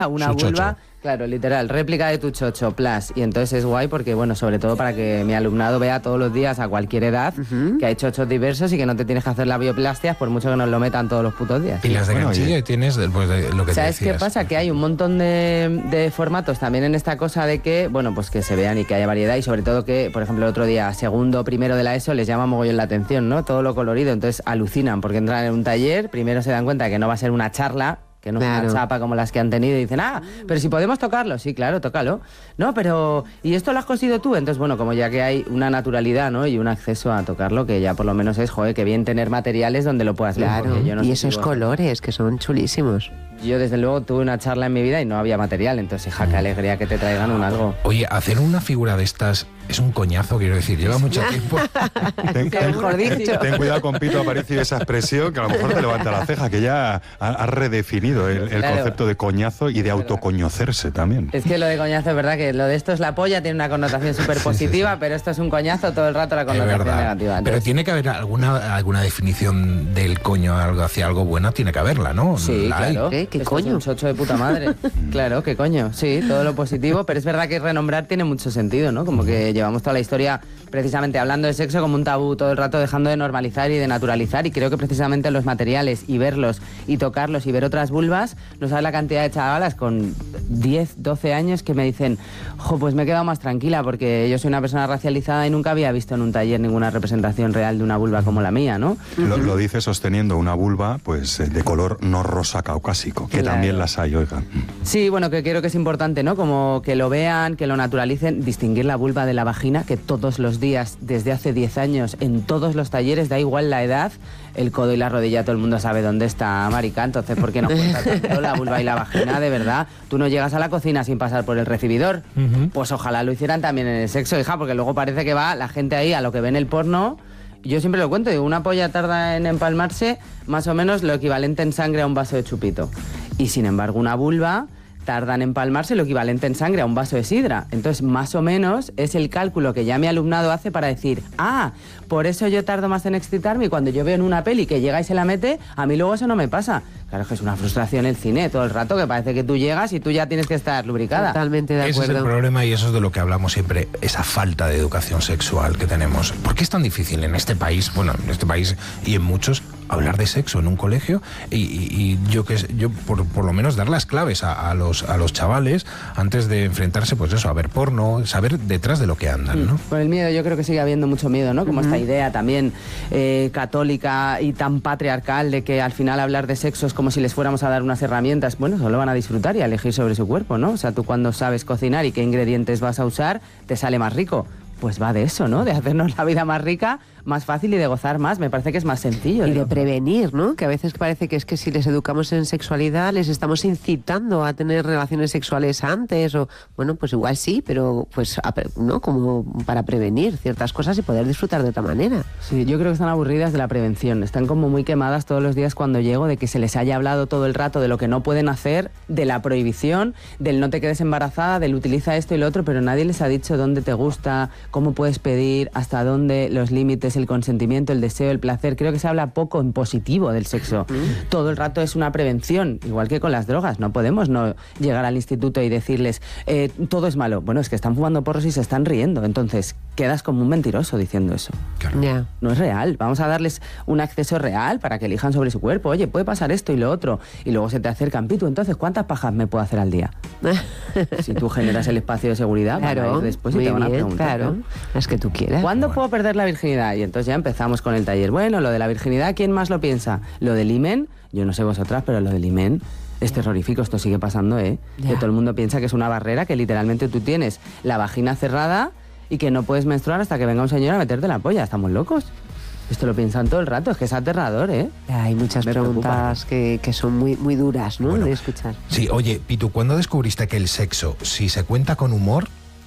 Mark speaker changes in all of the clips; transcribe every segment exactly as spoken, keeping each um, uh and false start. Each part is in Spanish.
Speaker 1: una
Speaker 2: Su
Speaker 1: vulva,
Speaker 2: chocho.
Speaker 1: claro, literal, réplica de tu chocho, plus. Y entonces es guay porque, bueno, sobre todo para que mi alumnado vea todos los días a cualquier edad uh-huh. que hay chochos diversos y que no te tienes que hacer la bioplastia por mucho que nos lo metan todos los putos días.
Speaker 2: Y las de
Speaker 3: Bueno,
Speaker 2: ganchilla
Speaker 3: y-
Speaker 2: tienes pues, de lo que te
Speaker 1: ¿Sabes
Speaker 2: decías.
Speaker 1: qué pasa? Que hay un montón de, de formatos también en esta cosa de que, bueno, pues que se vean y que haya variedad y sobre todo que, por ejemplo, el otro día, segundo, primero de la ESO, les llama mogollón la atención, ¿no? Todo lo colorido, entonces alucinan porque entran en un taller, primero se dan cuenta que no va a ser una charla, que no
Speaker 4: Claro.
Speaker 1: es una chapa como las que han tenido y dicen, ah, pero si podemos tocarlo, sí, claro, tócalo. No, pero, ¿y esto lo has cosido tú? Entonces, bueno, como ya que hay una naturalidad, ¿no? Y un acceso a tocarlo, que ya por lo menos es, joder, que bien tener materiales donde lo puedas ver.
Speaker 4: Claro,
Speaker 1: porque yo no
Speaker 4: y
Speaker 1: sé
Speaker 4: esos
Speaker 1: si vos-
Speaker 4: colores que son chulísimos.
Speaker 1: Yo, desde luego, tuve una charla en mi vida y no había material, entonces, hija, qué alegría que te traigan un algo.
Speaker 2: Oye, hacer una figura de estas es un coñazo, quiero decir, lleva mucho tiempo.
Speaker 3: Ten, ten-
Speaker 1: mejor dicho.
Speaker 3: ten cuidado con Pito Aparicio, esa expresión que a lo mejor te levanta la ceja, que ya ha, ha redefinido el, el
Speaker 1: Claro.
Speaker 3: concepto de coñazo y de autocoñocerse también.
Speaker 1: Es que lo de coñazo es verdad que lo de esto es la polla, tiene una connotación súper positiva, pero esto es un coñazo todo el rato la
Speaker 2: Es
Speaker 1: connotación
Speaker 2: verdad.
Speaker 1: negativa.
Speaker 2: Pero
Speaker 1: Entonces,
Speaker 2: tiene que haber alguna alguna definición del coño algo hacia algo bueno, tiene que haberla, ¿no?
Speaker 1: sí,
Speaker 2: La hay.
Speaker 1: claro.
Speaker 4: ¿Qué? ¿Qué
Speaker 1: Esto
Speaker 4: coño?
Speaker 1: Es un chocho de puta madre. Claro, qué coño. Sí, todo lo positivo, pero es verdad que renombrar tiene mucho sentido, ¿no? Como que llevamos toda la historia precisamente hablando de sexo como un tabú todo el rato, dejando de normalizar y de naturalizar, y creo que precisamente los materiales y verlos y tocarlos y ver otras vulvas, no sabes la cantidad de chavalas con diez, doce años que me dicen, jo, pues me he quedado más tranquila porque yo soy una persona racializada y nunca había visto en un taller ninguna representación real de una vulva como la mía, ¿no?
Speaker 3: Lo, lo dice sosteniendo una vulva pues eh, de color no rosa caucásico, que
Speaker 1: Claro.
Speaker 3: también las hay, oigan.
Speaker 1: Sí, bueno, que creo que es importante, ¿no? Como que lo vean, que lo naturalicen, distinguir la vulva de la vagina, que todos los días, desde hace diez años, en todos los talleres, da igual la edad, el codo y la rodilla, todo el mundo sabe dónde está, marica, entonces, ¿por qué no cuenta tanto la vulva y la vagina, de verdad? Tú no llegas a la cocina sin pasar por el recibidor,
Speaker 2: Ujú.
Speaker 1: pues ojalá lo hicieran también en el sexo, hija, porque luego parece que va la gente ahí a lo que ve en el porno. Yo siempre lo cuento, digo, una polla tarda en empalmarse más o menos lo equivalente en sangre a un vaso de chupito. Y sin embargo, una vulva tarda en empalmarse lo equivalente en sangre a un vaso de sidra. Entonces, más o menos es el cálculo que ya mi alumnado hace para decir, ah, por eso yo tardo más en excitarme y cuando yo veo en una peli que llega y se la mete, a mí luego eso no me pasa. Claro que es una frustración el cine todo el rato, que parece que tú llegas y tú ya tienes que estar lubricada.
Speaker 4: Totalmente de
Speaker 2: Ese es el
Speaker 4: acuerdo.
Speaker 2: problema y eso es de lo que hablamos siempre, esa falta de educación sexual que tenemos. ¿Por qué es tan difícil en este país, bueno, en este país y en muchos, hablar de sexo en un colegio? Y, y- y yo que yo por, por lo menos dar las claves a, a los a los chavales antes de enfrentarse, pues eso, a ver porno, saber detrás de lo que andan, ¿no?
Speaker 1: Por el miedo, yo creo que sigue habiendo mucho miedo, ¿no? Como esta idea también eh, católica y tan patriarcal de que al final hablar de sexo es como si les fuéramos a dar unas herramientas. Bueno, solo van a disfrutar y a elegir sobre su cuerpo, ¿no? O sea, tú cuando sabes cocinar y qué ingredientes vas a usar, te sale más rico. Pues va de eso, ¿no? De hacernos la vida más rica, más fácil y de gozar más. Me parece que es más sencillo.
Speaker 4: Y de
Speaker 1: digo.
Speaker 4: prevenir, ¿no? Que a veces parece que es que si les educamos en sexualidad les estamos incitando a tener relaciones sexuales antes o, bueno, pues igual sí, pero pues, a pre- ¿no? Como para prevenir ciertas cosas y poder disfrutar de otra manera.
Speaker 1: Sí, yo creo que están aburridas de la prevención. Están como muy quemadas todos los días cuando llego de que se les haya hablado todo el rato de lo que no pueden hacer, de la prohibición, del no te quedes embarazada, del utiliza esto y lo otro, pero nadie les ha dicho dónde te gusta, cómo puedes pedir, hasta dónde los límites, el consentimiento, el deseo, el placer. Creo que se habla poco en positivo del sexo. Todo el rato es una prevención, igual que con las drogas. No podemos no llegar al instituto y decirles eh, todo es malo. Bueno, es que están fumando porros y se están riendo. Entonces, quedas como un mentiroso diciendo eso.
Speaker 2: Claro.
Speaker 4: Ya.
Speaker 1: No es real. Vamos a darles un acceso real para que elijan sobre su cuerpo. Oye, puede pasar esto y lo otro. Y luego se te acercan, Pitu, entonces, ¿cuántas pajas me puedo hacer al día? Si tú generas el espacio de seguridad, van a
Speaker 4: Claro,
Speaker 1: ir después y
Speaker 4: muy
Speaker 1: te van a
Speaker 4: bien,
Speaker 1: preguntar.
Speaker 4: claro,
Speaker 1: ¿no?
Speaker 4: las que tú quieras.
Speaker 1: ¿Cuándo
Speaker 2: Bueno.
Speaker 1: puedo perder la virginidad? Y entonces ya empezamos con el taller. Bueno, lo de la virginidad, ¿quién más lo piensa? Lo del himen, yo no sé vosotras, pero lo del himen es terrorífico, esto sigue pasando, ¿eh?
Speaker 4: Ya.
Speaker 1: Que todo el mundo piensa que es una barrera, que literalmente tú tienes la vagina cerrada y que no puedes menstruar hasta que venga un señor a meterte la polla. ¿Estamos locos? Esto lo piensan todo el rato, es que es aterrador, ¿eh?
Speaker 4: Hay muchas
Speaker 1: Me preocupa.
Speaker 4: preguntas que, que son muy, muy duras, ¿no?
Speaker 2: Bueno.
Speaker 4: De escuchar.
Speaker 2: Sí, oye, Pitu, ¿cuándo descubriste que el sexo, si se cuenta con humor,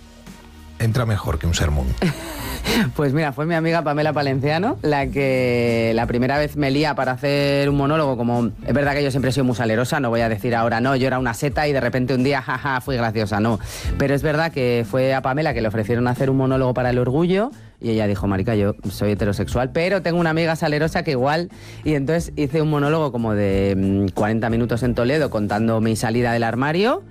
Speaker 2: entra mejor que un sermón?
Speaker 1: Pues mira, fue mi amiga Pamela Palenciano la que la primera vez me lía para hacer un monólogo. Como es verdad que yo siempre he sido muy salerosa, no voy a decir ahora no, yo era una seta y de repente un día jaja fui graciosa, no. Pero es verdad que fue a Pamela que le ofrecieron hacer un monólogo para El Orgullo y ella dijo, marica, yo soy heterosexual, pero tengo una amiga salerosa que igual. Y entonces hice un monólogo como de mm, cuarenta minutos en Toledo contando mi salida del armario.